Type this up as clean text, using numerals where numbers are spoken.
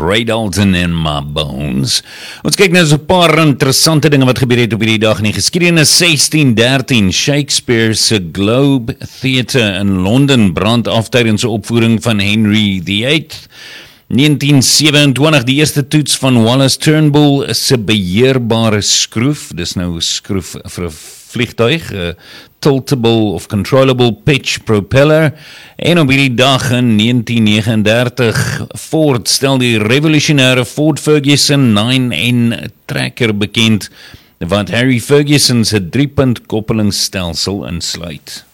Ray Dalton in My Bones. Ons kyk nou so 'n paar interessante dinge wat gebeur het op hierdie dag in die geskiedenis. 1613, Shakespeare se Globe Theatre in Londen brand af tydens 'n opvoering van Henry VIII. 1927, die eerste toets van Wallace Turnbull se beheerbare skroef. Dis nou 'n skroef vir 'n vliegtuig, tiltable of controllable pitch propeller. En op hierdie dag in 1939, Ford stel die revolutionêre Ford Ferguson 9N trekker bekend, wat Harry Ferguson se 3-punt koppelingsstelsel insluit.